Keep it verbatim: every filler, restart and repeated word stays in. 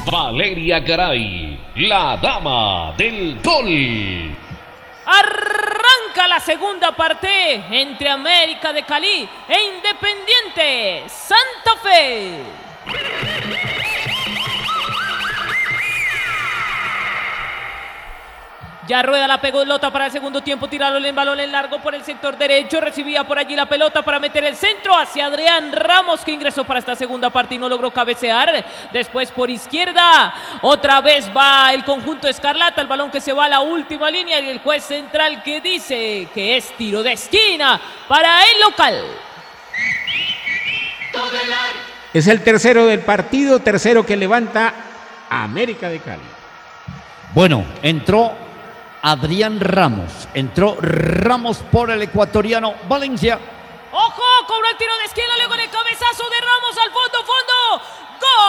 Valeria Garay, la dama del gol. Arranca la segunda parte entre América de Cali e Independiente Santa Fe. Ya rueda la pelota para el segundo tiempo, tiraron el balón en largo por el sector derecho, recibía por allí la pelota para meter el centro hacia Adrián Ramos, que ingresó para esta segunda parte y no logró cabecear. Después por izquierda, otra vez va el conjunto escarlata, el balón que se va a la última línea y el juez central que dice que es tiro de esquina para el local. Es el tercero del partido, tercero que levanta América de Cali. Bueno, entró Adrián Ramos, entró Ramos por el ecuatoriano Valencia. ¡Ojo! Cobró el tiro de esquina, luego el cabezazo de Ramos al fondo, fondo. ¡Gol!